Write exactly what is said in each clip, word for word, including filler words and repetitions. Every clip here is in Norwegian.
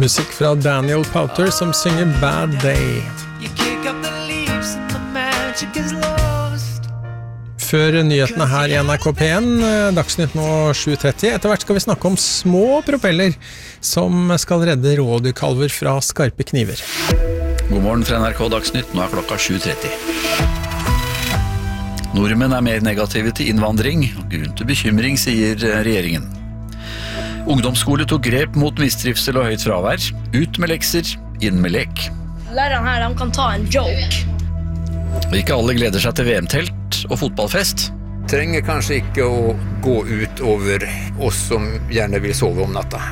Musikk fra Daniel Powter som synger Bad Day. Før nyhetene her i N R K P en, Dagsnytt nå sju tretti. Etter hvert skal vi snakke om små propeller som skal redde rådyrkalver fra skarpe kniver. God morgen fra N R K Dagsnytt, nå er klokka sju tretti. Nordmenn er mer negative til innvandring, grunn til bekymring, sier regjeringen. Ungdomsskole tok grep mot mistrivsel og høyt fravær. Ut med lekser, inn med lek. Læreren her, de kan ta en joke. Ikke alle gleder seg til V M-telt og fotballfest. Trenger kanskje ikke å gå ut over oss som gjerne vil sove om natta.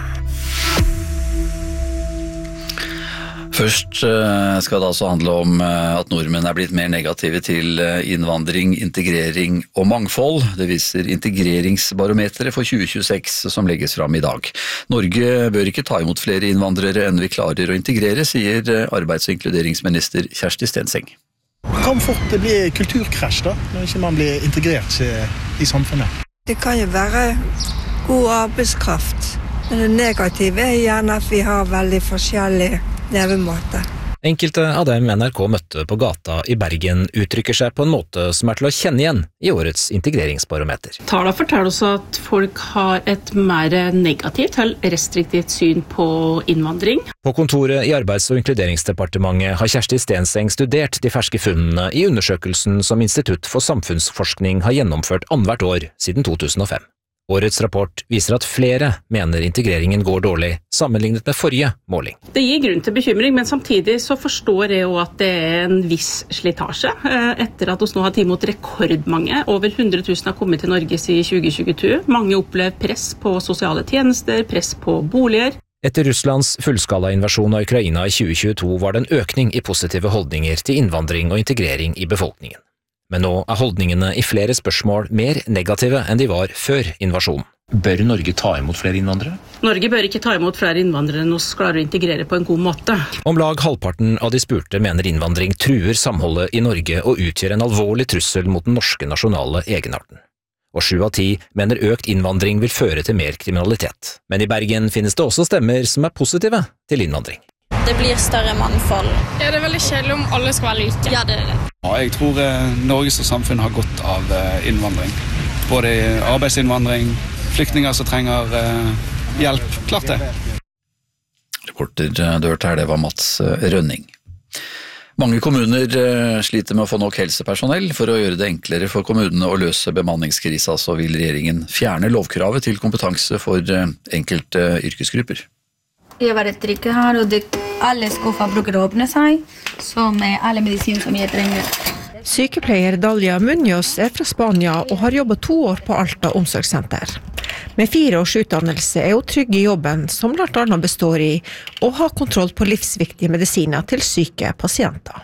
Først skal det altså handle om at nordmenn er blitt mer negative til innvandring, integrering og mangfold. Det viser integreringsbarometeret for tjue tjueseks som legges fram i dag. Norge bør ikke ta imot flere innvandrere enn vi klarer å integrere, sier arbeids- og inkluderingsminister Kjersti Stenseng. Det kan fort bli kulturkrasj da, når ikke man blir integrert i samfunnet. Det kan jo være god arbeidskraft, men det negative er gjerne at vi har veldig forskjellige levemåte. Enkelte av dem N R K møtte på gata i Bergen uttrykker seg på en måte som er til å kjenne igjen i årets integreringsbarometer. Tallene forteller oss at folk har et mer negativt eller restriktivt syn på innvandring. På kontoret i Arbeids- og inkluderingsdepartementet har Kjersti Stenseng studert de ferske funnene i undersøkelsen som Institutt for samfunnsforskning har gjennomført annethvert år siden to tusen og fem. Årets rapport viser at flere mener integreringen går dårlig, sammenlignet med forrige måling. Det gir grunn til bekymring, men samtidig så forstår jeg jo at det er en viss slitasje. Etter at oss nå har tatt imot rekordmange, over hundre tusen har kommet til Norge siden tjue tjueto. Mange opplever press på sosiale tjenester, press på boliger. Etter Russlands fullskala-invasjon av Ukraina i tjue tjueto var det en økning i positive holdninger til innvandring og integrering i befolkningen. Men nå er holdningene i flere spørsmål mer negative enn de var før invasjonen. Bør Norge ta imot flere innvandrere? Norge bør ikke ta imot flere innvandrere enn oss klarer å integrere på en god måte. Om lag halvparten av de spurte mener innvandring truer samholdet i Norge og utgjør en alvorlig trussel mot den norske nasjonale egenarten. Og sju av ti mener økt innvandring vil føre til mer kriminalitet. Men i Bergen finnes det også stemmer som er positive til innvandring. Det blir større mannfold. Ja, det er veldig kjedelig om alle skal være like. Ja, det er det. Ja, jeg tror eh, Norge som samfunn har godt av eh, innvandring. Både arbeidsinnvandring, flyktninger som trenger eh, hjelp. Klart det. Reporter dørt her, det var Mats Rønning. Mange kommuner eh, sliter med å få nok helsepersonell. For å gjøre det enklere for kommunene å løse bemanningskrisa, så vil regjeringen fjerne lovkravet til kompetanse for eh, enkelte yrkesgrupper. Jeg var trygg her, og det, alle skuffer bruker å åpne seg, så med alle medisiner som jeg trenger. Sykepleier Dalia Munoz er fra Spania og har jobbet to år på Alta omsorgssenter. Med fire års utdannelse er hun trygg i jobben, som blant annet består i å ha kontroll på livsviktige medisiner til syke pasienter.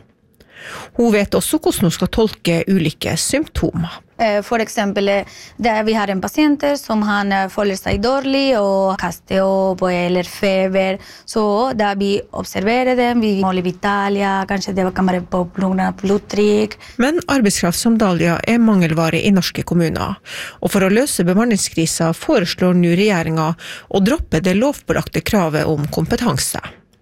Hun vet også hvordan hun skal tolke ulike symptomer. For eksempel, der vi har en pasient som han føler seg dårlig og kaster opp eller feber, så da vi observerer dem, vi måler vitalia, kanskje det kan være på blodtrykk. Men arbeidskraft som Dalia er mangelvare i norske kommuner, og for å løse bemanningskrisa foreslår nå regjeringen å droppe det lovpålagte kravet om kompetanse.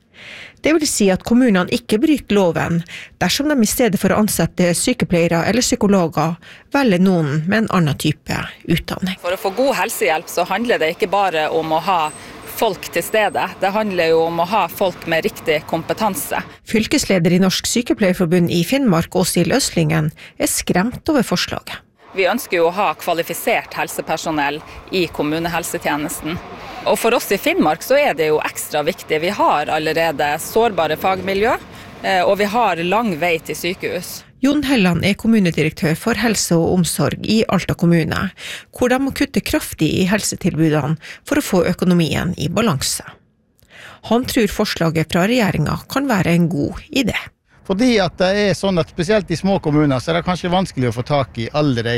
Det vil si at kommunene ikke bryter loven dersom de i stedet for å ansette sykepleiere eller psykologer velger noen med en annen type utdanning. For å få god helsehjelp så handler det ikke bare om å ha folk til stede. Det handler jo om å ha folk med riktig kompetanse. Fylkesleder i Norsk Sykepleierforbund i Finnmark, Åshild Østlingen, er skremt over forslaget. Vi ønsker jo å ha kvalifisert helsepersonell i kommunehelsetjenesten. Og for oss i Finnmark så er det jo ekstra viktig. Vi har allerede sårbare fagmiljø, og vi har lang vei til sykehus. Jon Helland er kommunedirektør for helse og omsorg i Alta kommune, hvor de må kutte kraftig i helsetilbudene for å få økonomien i balanse. Han tror forslaget fra regjeringen kan være en god idé. Fordi at det er sånn at spesielt i små kommuner så er det kanskje vanskelig å få tak i alle de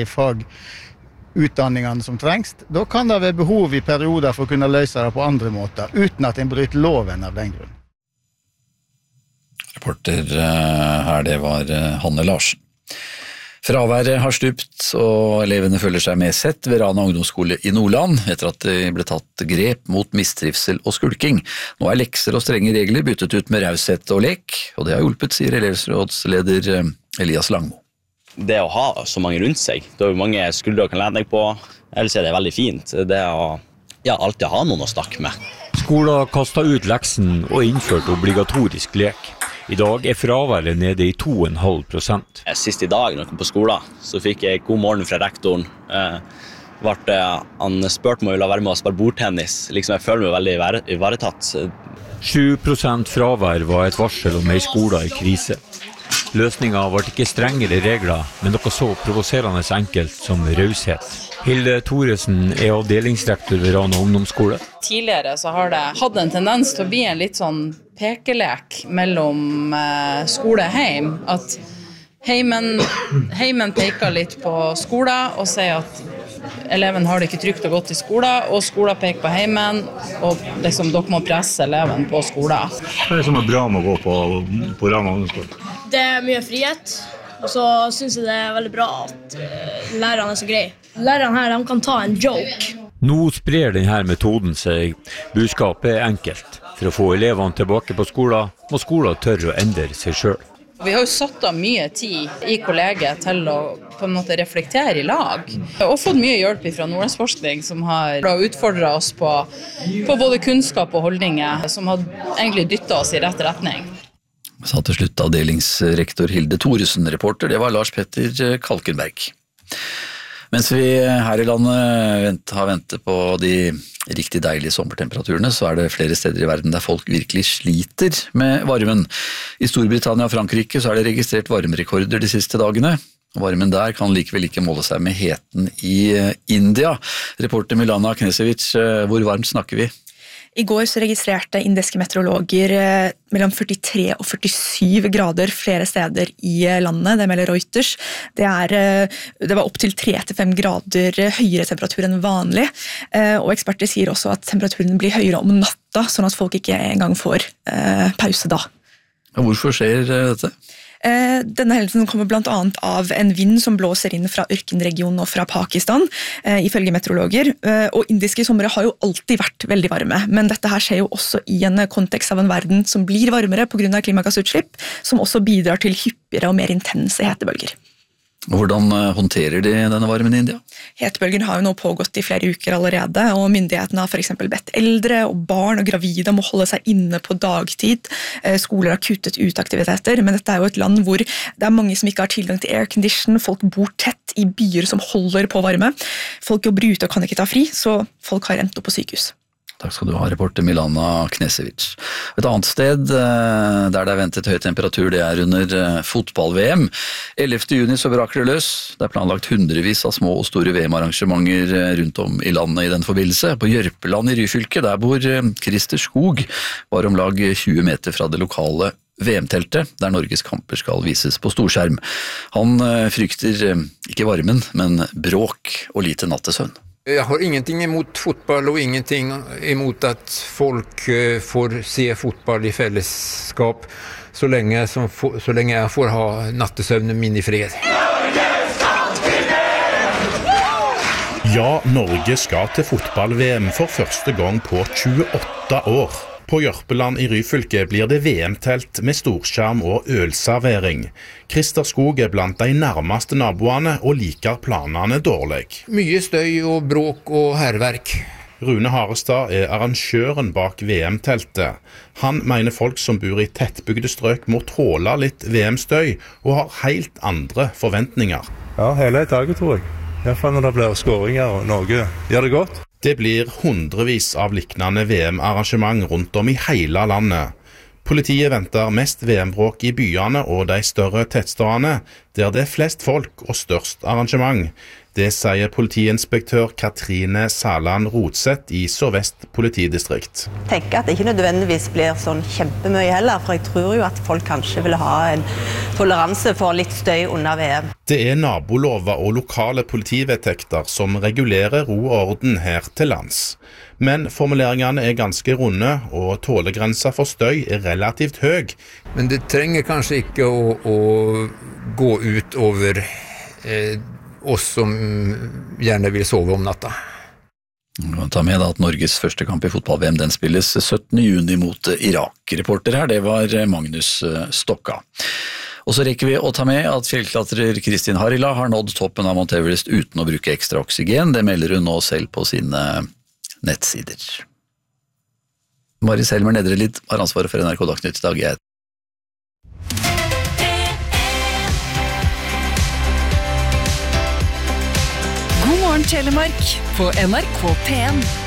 fagutdanningene som trengs. Da kan det være behov i perioder for å kunne løse det på andre måter, uten at en bryter loven av den grunn. Reporter her, det var Hanne Larsen. Fraværet har stupt, og elevene føler seg mer sett ved Rana ungdomsskole i Nordland, etter at det ble tatt grep mot mistrivsel og skulking. Nå er lekser og strenge regler byttet ut med raushet og lek, og det har hjulpet, sier elevrådsleder Elias Langmo. Det å ha så mange rundt seg, det er jo mange skuldre å kan lene deg på, ellers er det veldig fint. Det å ja, alltid ha noen å snakke med. Skolen kastet ut leksen og innført obligatorisk lek. I dag er fraværet nede i to komma fem prosent. Sist i dag når jeg kom på skolen, så fikk jeg god morgen fra rektoren. Eh, ble, han spurte meg om jeg ville være med å spille bordtennis. Liksom, jeg føler meg veldig ivaretatt. sju prosent fravær var et varsel om en skole i krise. Løsningen var ikke strengere regler, men noe så provoserende enkelt som raushet. Hilde Thoresen er avdelingsrektor ved Rana ungdomsskole. Tidligere så har det hatt en tendens til å bli en litt sånn pekelek mellom eh, skole og heim. At heimen, heimen peker litt på skolen og sier at eleven har det ikke trygt og godt i skolen, og skolen peker på heimen, og liksom dere må presse eleven på skolen. Hva er det som er bra med å gå på, på Rana ungdomsskole? Det er mye frihet, og så synes jeg det er veldig bra at uh, lærerne er så greie. Lærerne her, de kan ta en joke. Nå sprer denne metoden seg. Budskapet er enkelt. For å få elevene tilbake på skolen, må skolen tørre å endre seg selv. Vi har jo satt av mye tid i kollegiet til å på en måte reflektere i lag. Og fått mye hjelp fra Nordlandsforskning som har utfordret oss på, på både kunnskap og holdninger, som har egentlig dyttet oss i rett retning. Sa til slutt avdelingsrektor Hilde Thoresen, reporter, det var Lars Petter Kalkenberg. Mens vi her i landet har ventet på de riktig deilige sommertemperaturene, så er det flere steder i verden der folk virkelig sliter med varmen. I Storbritannia og Frankrike så er det registrert varmerekorder de siste dagene. Varmen der kan likevel ikke måle seg med heten i India. Reporter Milana Knesevic, hvor varmt snakker vi? I går så registrerte indiske meteorologer mellom førtitre og førtisju grader flere steder i landet, det melder Reuters. Det, er, det var opp til tre til fem grader høyere temperatur enn vanlig, og eksperter sier også at temperaturen blir høyere om natta, sånn at folk ikke engang får pause da. Hvorfor skjer dette? Denne hendelsen kommer blant annet av en vind som blåser inn fra ørkenregionen og fra Pakistan, ifølge meteorologer. Og indiske somre har jo alltid vært veldig varme, men dette her skjer jo også i en kontekst av en verden som blir varmere på grunn av klimagassutslipp, som også bidrar til hyppigere og mer intense hetebølger. Hvordan håndterer de denne varmen i India? Hetebølgen har jo nå pågått i flere uker allerede, og myndighetene har for eksempel bedt eldre og barn og gravide om å holde seg inne på dagtid. Skoler har kuttet ut aktiviteter, men dette er jo et land hvor det er mange som ikke har tilgang til aircondition, folk bor tett i byer som holder på varme. Folk jobber ute og kan ikke ta fri, så folk har endt opp på sykehus. Takk skal du ha, reporter Milana Knesevic. Et annet sted der det er ventet høy temperatur, det er under fotball-V M. ellevte juni så braker det løs. Det er planlagt hundrevis av små og store V M-arrangementer rundt om i landet i den forbindelse. På Jørpeland i Ryfylke, der bor Christer Skog, bare om lag tjue meter fra det lokale V M-teltet, der Norges kamper skal vises på storskjerm. Han frykter ikke varmen, men bråk og lite nattesøvn. Jag har ingenting emot fotboll och ingenting emot att folk får se fotboll i fällskap så länge, som, så länge jag får ha nattesøvnen min i fred. Ja, Norge skal til fotball-V M for første gang på tjueåtte år. På Jørpeland i Ryfylke blir det V M-telt med storskjerm og ølservering. Christer Skog er blant de nærmeste naboene og liker planene dårlig. Mye støy og bråk og herverk. Rune Harestad er arrangøren bak V M-teltet. Han mener folk som bor i tettbygde strøk må tåle litt V M-støy og har helt andre forventninger. Ja, hele dagen tror jeg. I hvert fall når det blir skåringer og Norge gjør det godt. Det blir hundrevis av liknende V M-arrangement rundt om i hele landet. Politiet venter mest V M-bråk i byene og de større tettstedene, der det er flest folk og størst arrangement. Det sier politiinspektør Katrine Saland Rotseth i Sør-Vest politidistrikt. Jeg tenker at det ikke nødvendigvis blir sånn kjempemye heller, for jeg tror jo at folk kanskje vil ha en toleranse for litt støy under V M. Det er nabolover og lokale politivedtekter som regulerer ro og orden her til lands. Men formuleringene er ganske runde, og tålegrensa for støy er relativt høy. Men det trenger kanskje ikke å, å gå ut over eh, oss som gjerne vil sove om natta. Ta med da at Norges første kamp i fotball-V M den spilles syttende juni mot Irak. Reporter her, det var Magnus Stokka. Og så rekker vi å ta med at fjellklatrer Kristin Harila har nådd toppen av Mount Everest uten å bruke ekstra oksygen. Det melder hun nå selv på sine nettsider. Maris Helmer Nedrelid har ansvaret for N R K Dagsnytt i dag. Jeg God morgen Telemark på N R K P en.